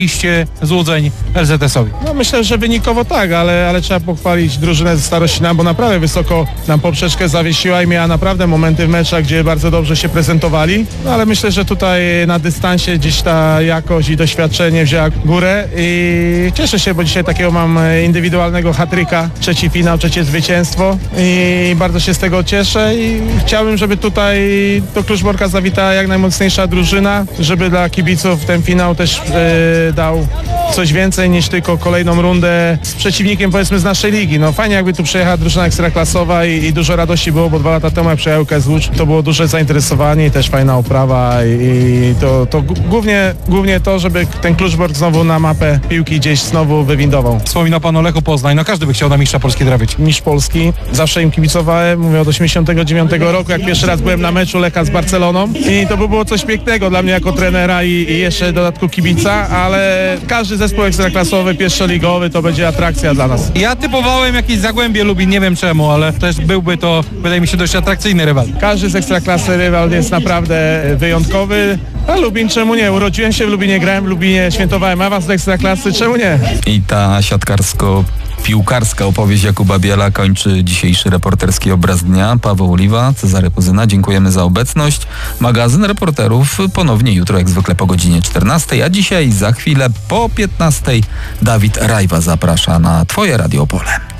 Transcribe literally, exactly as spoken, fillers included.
iście złudzeń L Z S-owi? No myślę, że wynikowo tak, ale, ale trzeba pochwalić drużynę ze Starosina, bo naprawdę wysoko nam poprzeczkę zawiesiła i miała naprawdę momenty w meczach, gdzie bardzo dobrze się prezentowali. No ale myślę, że tutaj na dystansie gdzieś ta jakość i doświadczenie wzięła górę i cieszę się, bo dzisiaj takiego mam indywidualnego hat-tricka, trzeci finał, trzecie zwycięstwo i bardzo się z tego cieszę i chciałbym, żeby tutaj do Kluczborka zawitała jak najmocniejsza drużyna, żeby dla kibiców ten finał też yy, dał coś więcej niż tylko kolejną rundę z przeciwnikiem powiedzmy z naszej ligi. No fajnie jakby tu przyjechała drużyna ekstraklasowa i, i dużo radości było, bo dwa lata temu jak przyjechał K S Łódź, to było duże zainteresowanie i też fajna oprawa i, i to, to głównie, głównie to, żeby ten Kluczbork znowu na mapę piłki gdzieś znowu wywindował. Wspomina pan o Lechu Poznań, no każdy by chciał na mistrza Polski trafić. Mistrz Polski, zawsze im kibicowałem, mówię od osiemdziesiątego dziewiątego roku, jak pierwszy raz byłem na meczu Lecha z Barceloną i to by było coś pięknego dla mnie jako trenera i, i jeszcze w dodatku kibica, ale każdy zespół ekstraklasowy, pierwszoligowy to będzie atrakcja dla nas. Ja typowałem jakieś Zagłębie Lubin, nie wiem czemu, ale też byłby to, wydaje mi się, dość atrakcyjny rywal. Każdy z ekstraklasy rywal jest naprawdę wyjątkowy, a Lubin czemu nie? Urodziłem się w Lubinie, grałem w Lubinie, świętowałem awans do ekstraklasy, czemu nie? I ta siatkarsko piłkarska opowieść Jakuba Biela kończy dzisiejszy reporterski obraz dnia. Paweł Oliwa, Cezary Kuzyna, dziękujemy za obecność. Magazyn Reporterów ponownie jutro jak zwykle po godzinie czternastej, a dzisiaj za chwilę po piętnastej Dawid Rajwa zaprasza na Twoje Radio Opole.